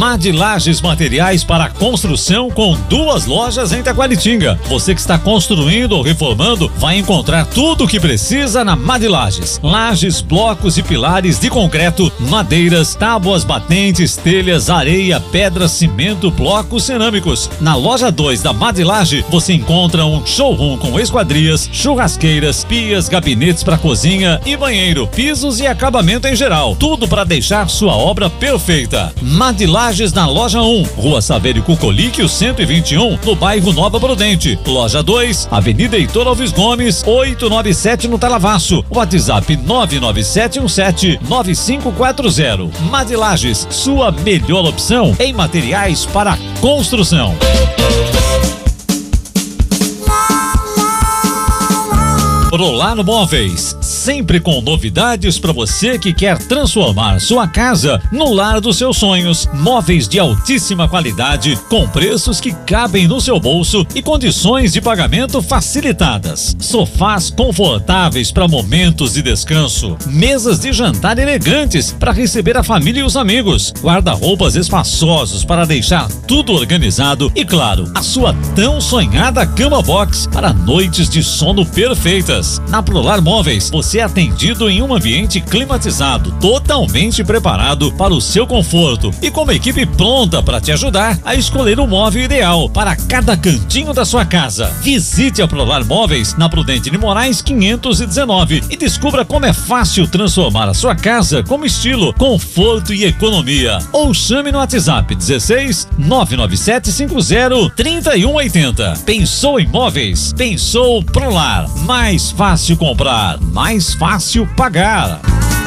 Mad Lajes Materiais para Construção, com 2 lojas em Taquaritinga. Você que está construindo ou reformando vai encontrar tudo o que precisa na Mad Lajes. Lajes, blocos e pilares de concreto, madeiras, tábuas batentes, telhas, areia, pedra, cimento, blocos cerâmicos. Na loja 2 da Mad Laje você encontra um showroom com esquadrias, churrasqueiras, pias, gabinetes para cozinha e banheiro, pisos e acabamento em geral. Tudo para deixar sua obra perfeita. Mad Lajes na loja 1, Rua Saverio Cucolique, 121, no bairro Nova Prudente. Loja 2, Avenida Heitor Alves Gomes, 897 no Talavaço. WhatsApp 997179540. Mad Lajes, sua melhor opção em materiais para construção. Prolaro Móveis, sempre com novidades para você que quer transformar sua casa no lar dos seus sonhos. Móveis de altíssima qualidade, com preços que cabem no seu bolso e condições de pagamento facilitadas. Sofás confortáveis para momentos de descanso. Mesas de jantar elegantes para receber a família e os amigos. Guarda-roupas espaçosos para deixar tudo organizado. E claro, a sua tão sonhada cama box para noites de sono perfeitas. Na Prolar Móveis, você é atendido em um ambiente climatizado, totalmente preparado para o seu conforto e com uma equipe pronta para te ajudar a escolher o móvel ideal para cada cantinho da sua casa. Visite a Prolar Móveis na Prudente de Moraes 519 e descubra como é fácil transformar a sua casa com estilo, conforto e economia. Ou chame no WhatsApp 16 99750 3180. Pensou em móveis? Pensou Prolar. Mais fácil comprar, mais fácil pagar.